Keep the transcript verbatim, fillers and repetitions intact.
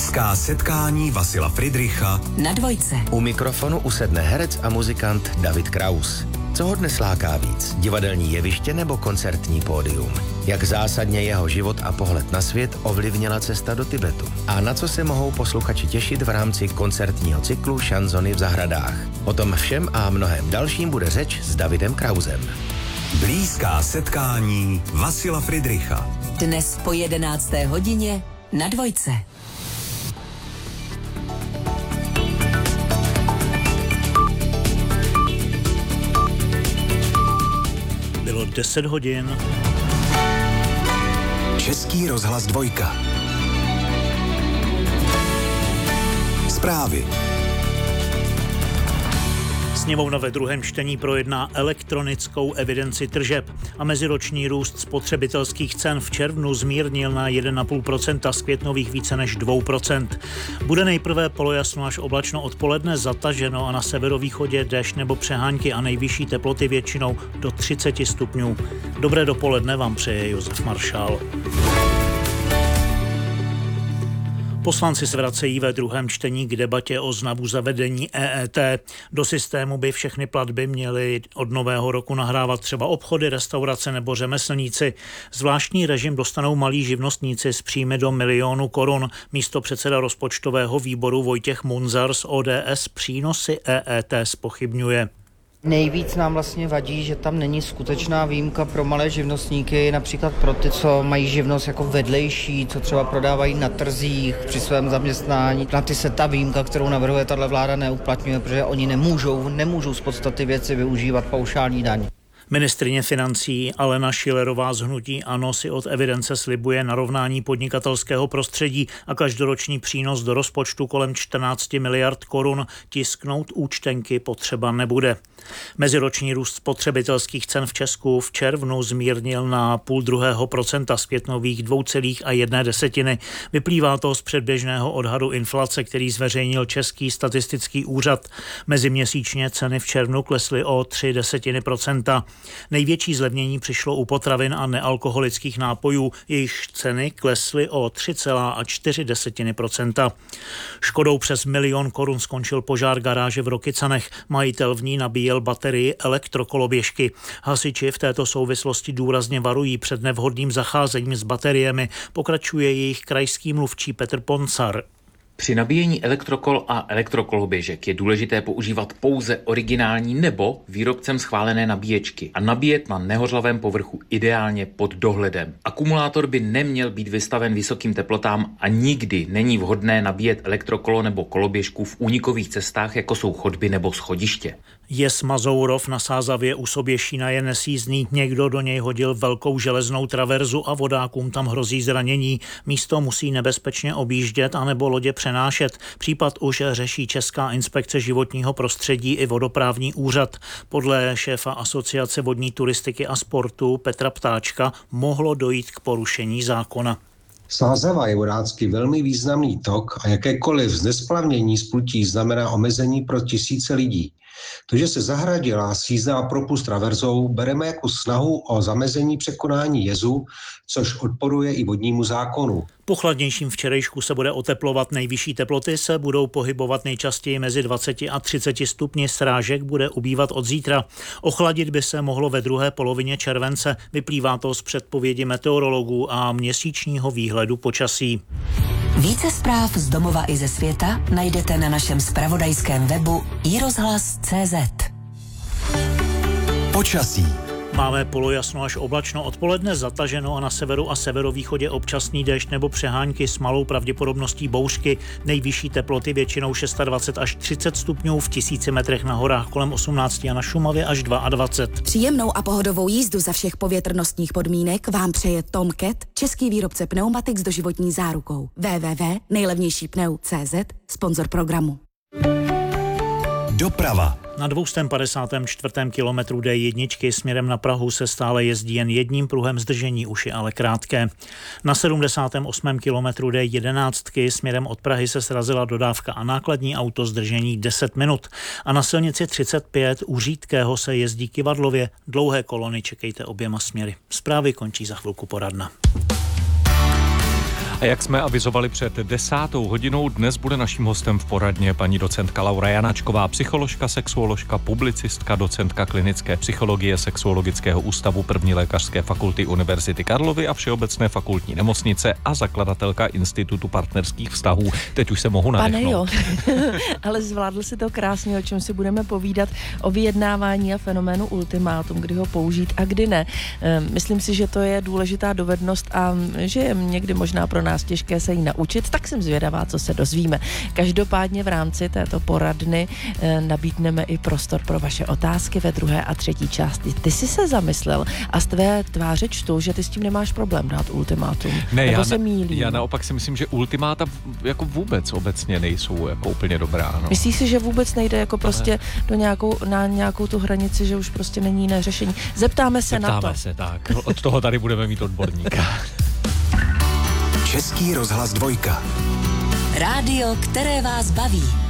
Blízká setkání Vasila Friedricha na Dvojce. U mikrofonu usedne herec a muzikant David Kraus. Co ho dnes láká víc? Divadelní jeviště nebo koncertní pódium? Jak zásadně jeho život a pohled na svět ovlivnila cesta do Tibetu? A na co se mohou posluchači těšit v rámci koncertního cyklu Šanzony v zahradách? O tom všem a mnohem dalším bude řeč s Davidem Krausem. Blízká setkání Vasila Friedricha. Dnes po jedenácté hodině na Dvojce. Bylo deset hodin. Český rozhlas Dvojka. Zprávy. Sněmovna ve druhém čtení projedná elektronickou evidenci tržeb a meziroční růst spotřebitelských cen v červnu zmírnil na jedna celá pět procenta z květnových více než dvě procenta. Bude nejprve polojasno až oblačno odpoledne, zataženo a na severovýchodě déšť nebo přehánky a nejvyšší teploty většinou do třicet stupňů. Dobré dopoledne vám přeje Josef Maršál. Poslanci se vracejí ve druhém čtení k debatě o znovu zavedení E E T. Do systému by všechny platby měly od nového roku nahrávat třeba obchody, restaurace nebo řemeslníci. Zvláštní režim dostanou malí živnostníci s příjmy do milionu korun. Místopředseda rozpočtového výboru Vojtěch Munzar z O D S přínosy E E T zpochybňuje. Nejvíc nám vlastně vadí, že tam není skutečná výjimka pro malé živnostníky, například pro ty, co mají živnost jako vedlejší, co třeba prodávají na trzích při svém zaměstnání. Na ty se ta výjimka, kterou navrhuje tato vláda, neuplatňuje, protože oni nemůžou, nemůžou z podstaty věci využívat paušální daň. Ministryně financí Alena Schillerová z hnutí ANO si od evidence slibuje narovnání podnikatelského prostředí a každoroční přínos do rozpočtu kolem čtrnáct miliard korun. Tisknout účtenky potřeba nebude. Meziroční růst spotřebitelských cen v Česku v červnu zmírnil na půl druhého procenta z květnových dvou celých a jedné desetiny. Vyplývá to z předběžného odhadu inflace, který zveřejnil Český statistický úřad. Meziměsíčně ceny v červnu klesly o tři desetiny procenta. Největší zlevnění přišlo u potravin a nealkoholických nápojů, jejichž ceny klesly o tři celá čtyři procenta. Škodou přes milion korun skončil požár garáže v Rokycanech. Majitel v ní nabíjel baterii elektrokoloběžky. Hasiči v této souvislosti důrazně varují před nevhodným zacházením s bateriemi, pokračuje jejich krajský mluvčí Petr Poncar. Při nabíjení elektrokol a elektrokoloběžek je důležité používat pouze originální nebo výrobcem schválené nabíječky a nabíjet na nehořlavém povrchu ideálně pod dohledem. Akumulátor by neměl být vystaven vysokým teplotám a nikdy není vhodné nabíjet elektrokolo nebo koloběžku v únikových cestách, jako jsou chodby nebo schodiště. Jes Mazourov na Sázavě u Soběšína je nesízný. Někdo do něj hodil velkou železnou traverzu a vodákům tam hrozí zranění. Místo musí nebezpečně objíždět anebo lodě přenášet. Případ už řeší Česká inspekce životního prostředí i vodoprávní úřad. Podle šéfa Asociace vodní turistiky a sportu Petra Ptáčka mohlo dojít k porušení zákona. Sázava je vodácky velmi významný tok a jakékoliv znesplavnění splutí znamená omezení pro tisíce lidí. To, že se zahradila sízná propust traverzou, bereme jako snahu o zamezení překonání jezu, což odporuje i vodnímu zákonu. Po chladnějším včerejšku se bude oteplovat, nejvyšší teploty se budou pohybovat nejčastěji mezi dvacet a třicet stupni, srážek bude ubývat od zítra. Ochladit by se mohlo ve druhé polovině července, vyplývá to z předpovědi meteorologů a měsíčního výhledu počasí. Více zpráv z domova i ze světa najdete na našem zpravodajském webu i rozhlas tečka cé zet. Počasí. Máme polojasno až oblačno, odpoledne zataženo a na severu a severovýchodě občasný déšť nebo přehánky s malou pravděpodobností bouřky. Nejvyšší teploty většinou dvacet šest až třicet stupňů, v tisíci metrech na horách kolem osmnáct a na Šumavě až dvacet dva. Příjemnou a pohodovou jízdu za všech povětrnostních podmínek vám přeje Tom Cat, český výrobce pneumatik s doživotní zárukou. w w w tečka nejlevnější pneu tečka cé zet, sponzor programu. Doprava. Na dvě stě padesát čtyři kilometru D jedna směrem na Prahu se stále jezdí jen jedním pruhem, zdržení už je ale krátké. Na sedmdesátém osmém kilometru D jedenáct směrem od Prahy se srazila dodávka a nákladní auto, zdržení deset minut. A na silnici třicet pět u Řídkého se jezdí kyvadlově, dlouhé kolony čekejte oběma směry. Zprávy končí za chvilku poradna. A jak jsme avizovali před desátou hodinou, dnes bude naším hostem v poradně paní docentka Laura Janáčková, psycholožka, sexuoložka, publicistka, docentka klinické psychologie Sexuologického ústavu první lékařské fakulty Univerzity Karlovy a Všeobecné fakultní nemocnice a zakladatelka Institutu partnerských vztahů. Teď už se mohu nadechnout. Pane jo, ale zvládl si to krásně, o čem si budeme povídat, o vyjednávání a fenoménu ultimátum, kdy ho použít a kdy ne. Myslím si, že to je důležitá dovednost a že je někdy možná pro nás těžké se jí naučit, tak jsem zvědavá, co se dozvíme. Každopádně v rámci této poradny nabídneme i prostor pro vaše otázky ve druhé a třetí části. Ty jsi se zamyslel a z tvé tváře čtu, že ty s tím nemáš problém dát ultimátum. Ne, Nebo já, se mýlím? Já naopak si myslím, že ultimáta jako vůbec obecně nejsou jako úplně dobrá. No. Myslíš si, že vůbec nejde jako prostě do nějakou, na nějakou tu hranici, že už prostě není jiné řešení? Zeptáme se Zeptáme na to. Zeptáme se, tak. Od toho tady budeme mít odborníka. Český rozhlas dvojka. Rádio, které vás baví.